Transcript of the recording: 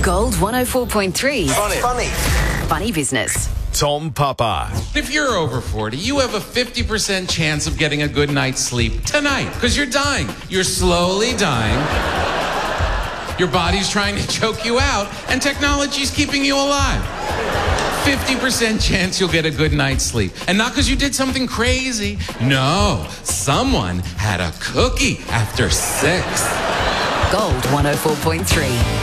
Gold 104.3. Funny. Funny business. Tom Papa. If you're over 40, you have a 50% chance of getting a good night's sleep tonight because you're dying. You're slowly dying. Your body's trying to choke you out, and technology's keeping you alive. 50% chance you'll get a good night's sleep. And not because you did something crazy. No, someone had a cookie after 6. Gold 104.3.